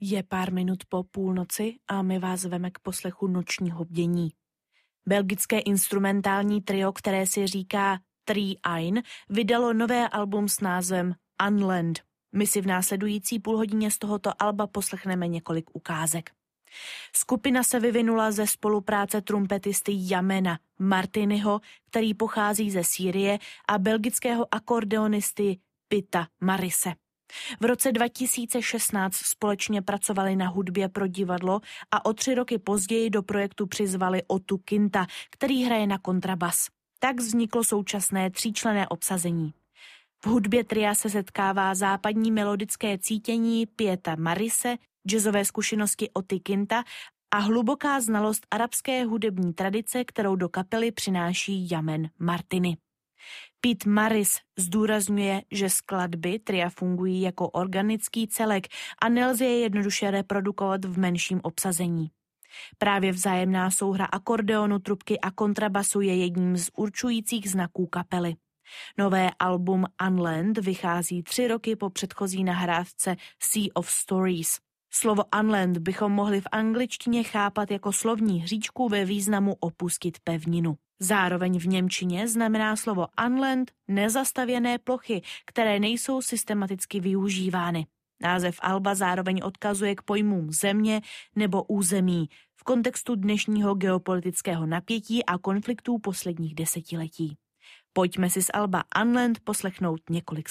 Je pár minut po půlnoci a my vás zveme k poslechu nočního bdění. Belgické instrumentální trio, které si říká Three Ein, vydalo nové album s názvem Unland. My si v následující půlhodině z tohoto alba poslechneme několik ukázek. Skupina se vyvinula ze spolupráce trumpetisty Jamena Martinyho, který pochází ze Sýrie, a belgického akordeonisty Pita Marise. V roce 2016 společně pracovali na hudbě pro divadlo a o 3 roky později do projektu přizvali Otu Kinta, který hraje na kontrabas. Tak vzniklo současné 3členné obsazení. V hudbě tria se setkává západní melodické cítění Pita Marise, jazzové zkušenosti Oty Kinta a hluboká znalost arabské hudební tradice, kterou do kapely přináší Jamen Martiny. Pete Maris zdůrazňuje, že skladby tria fungují jako organický celek a nelze je jednoduše reprodukovat v menším obsazení. Právě vzájemná souhra akordeonu, trubky a kontrabasu je jedním z určujících znaků kapely. Nové album Unland vychází 3 roky po předchozí nahrávce Sea of Stories. Slovo Unland bychom mohli v angličtině chápat jako slovní hříčku ve významu opustit pevninu. Zároveň v němčině znamená slovo Unland nezastavěné plochy, které nejsou systematicky využívány. Název alba zároveň odkazuje k pojmům země nebo území v kontextu dnešního geopolitického napětí a konfliktů posledních desetiletí. Pojďme si z alba Unland poslechnout několik